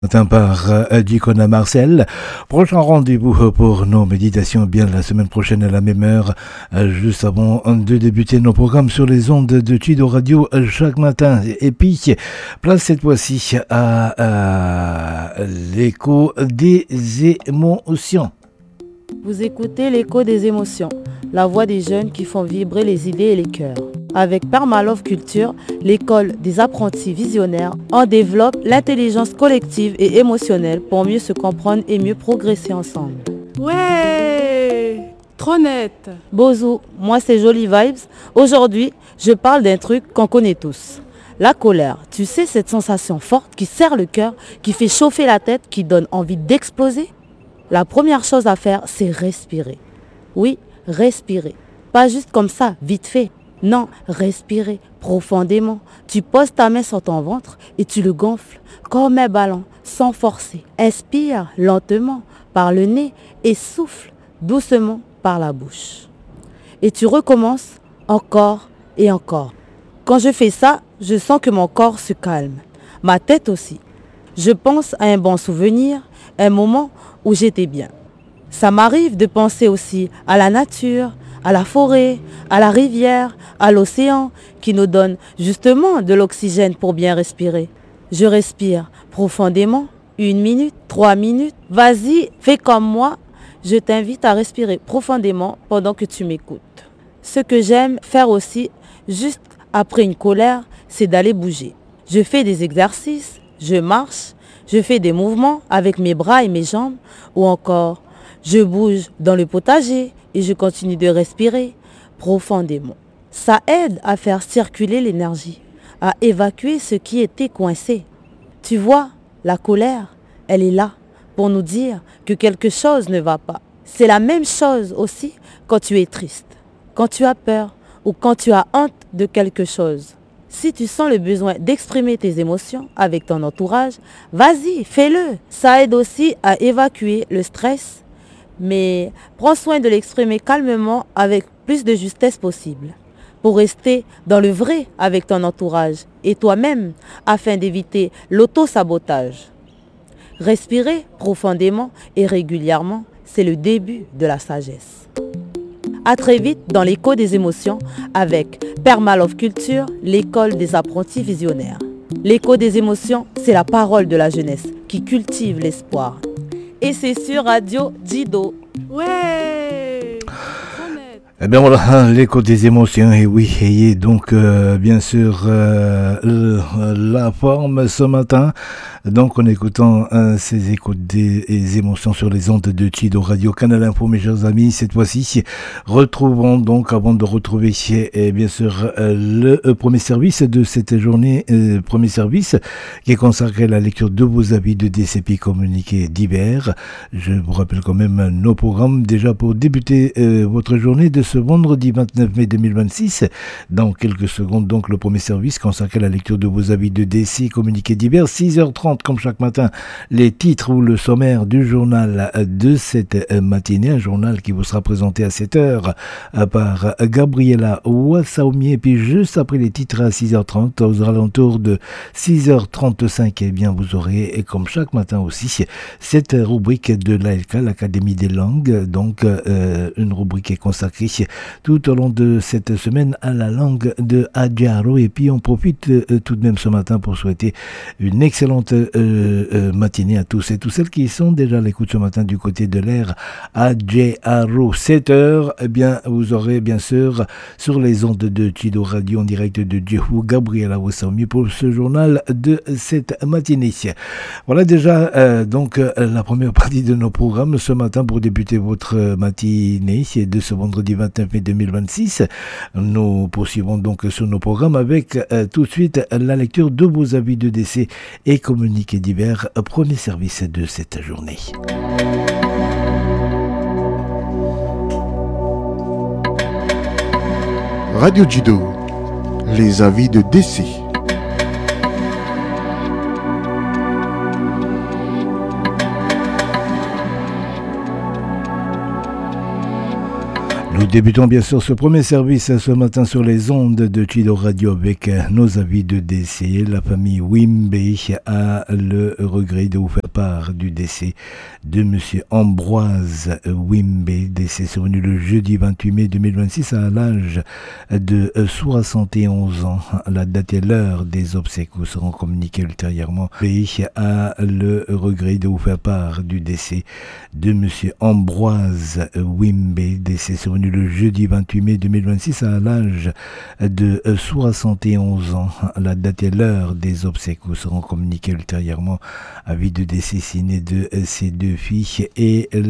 Matin par Dicona Marcel. Prochain rendez-vous pour nos méditations bien la semaine prochaine à la même heure, juste avant de débuter nos programmes sur les ondes de Tudo Radio chaque matin. Et puis, place cette fois-ci à l'écho des émotions. Vous écoutez l'écho des émotions, la voix des jeunes qui font vibrer les idées et les cœurs. Avec Permalove Culture, l'école des apprentis visionnaires, on développe l'intelligence collective et émotionnelle pour mieux se comprendre et mieux progresser ensemble. Ouais, trop net. Bozo, moi c'est Jolie Vibes. Aujourd'hui, je parle d'un truc qu'on connaît tous. La colère, tu sais cette sensation forte qui serre le cœur, qui fait chauffer la tête, qui donne envie d'exploser? La première chose à faire, c'est respirer. Oui, respirer. Pas juste comme ça, vite fait. Non, respirer profondément. Tu poses ta main sur ton ventre et tu le gonfles comme un ballon, sans forcer. Inspire lentement par le nez et souffle doucement par la bouche. Et tu recommences encore et encore. Quand je fais ça, je sens que mon corps se calme. Ma tête aussi. Je pense à un bon souvenir, un moment où j'étais bien. Ça m'arrive de penser aussi à la nature, à la forêt, à la rivière, à l'océan, qui nous donne justement de l'oxygène pour bien respirer. Je respire profondément, 1 minute, 3 minutes. Vas-y, fais comme moi. Je t'invite à respirer profondément pendant que tu m'écoutes. Ce que j'aime faire aussi, juste après une colère, c'est d'aller bouger. Je fais des exercices, je marche, je fais des mouvements avec mes bras et mes jambes, ou encore je bouge dans le potager et je continue de respirer profondément. Ça aide à faire circuler l'énergie, à évacuer ce qui était coincé. Tu vois, la colère, elle est là pour nous dire que quelque chose ne va pas. C'est la même chose aussi quand tu es triste, quand tu as peur ou quand tu as honte de quelque chose. Si tu sens le besoin d'exprimer tes émotions avec ton entourage, vas-y, fais-le. Ça aide aussi à évacuer le stress, mais prends soin de l'exprimer calmement avec plus de justesse possible pour rester dans le vrai avec ton entourage et toi-même afin d'éviter l'auto-sabotage. Respirer profondément et régulièrement, c'est le début de la sagesse. À très vite dans l'écho des émotions avec Permalove Culture, l'école des apprentis visionnaires. L'écho des émotions, c'est la parole de la jeunesse qui cultive l'espoir. Et c'est sur Radio Dido. Ouais. Eh bien voilà, l'écho des émotions, et oui, ayez donc bien sûr la forme ce matin, donc en écoutant ces échos des émotions sur les ondes de Tudo Radio Canal Info, mes chers amis. Cette fois-ci, retrouvons donc, avant de retrouver bien sûr le premier service de cette journée, premier service qui est consacré à la lecture de vos avis de DCP communiqués divers. Je vous rappelle quand même nos programmes déjà pour débuter votre journée de ce vendredi 29 mai 2026. Dans quelques secondes, donc, le premier service consacré à la lecture de vos avis de DC, communiqués divers. 6h30, comme chaque matin, les titres ou le sommaire du journal de cette matinée. Un journal qui vous sera présenté à 7h par Gabriela Wassaomi. Et puis, juste après les titres à 6h30, aux alentours de 6h35, eh bien, vous aurez, et comme chaque matin aussi, cette rubrique de l'ALK, l'Académie des langues. Donc, une rubrique qui est consacrée tout au long de cette semaine à la langue de Adjaro. Et puis on profite tout de même ce matin pour souhaiter une excellente matinée à tous et toutes celles qui sont déjà à l'écoute ce matin du côté de l'air Adjaro. 7h, eh bien vous aurez bien sûr sur les ondes de Tudo Radio en direct de Djehou, Gabriela Wassaomi pour ce journal de cette matinée. Voilà déjà donc la première partie de nos programmes ce matin pour débuter votre matinée de ce vendredi 29 mai 2026. Nous poursuivons donc sur nos programmes avec tout de suite la lecture de vos avis de décès et communiqués divers, premier service de cette journée. Radio Dido, les avis de décès. Nous Débutons bien sûr ce premier service ce matin sur les ondes de Chido Radio avec nos avis de décès. La famille Wimbe a le regret de vous faire part du décès de monsieur Ambroise Wimbe, décès survenu le jeudi 28 mai 2026 à l'âge de 71 ans. La date et l'heure des obsèques vous seront communiquées ultérieurement. A le regret de vous faire part du décès de monsieur Ambroise Wimbe, décès survenu le jeudi 28 mai 2026 à l'âge de 71 ans. La date et l'heure des obsèques vous seront communiquées ultérieurement. Avis de décès signé de ses deux filles et